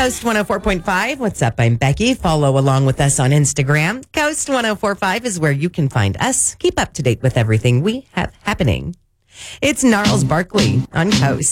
Coast 104.5. What's up? I'm Becky. Follow along with us on Instagram. Coast 104.5 is where you can find us. Keep up to date with everything we have happening. It's Gnarls Barkley on Coast.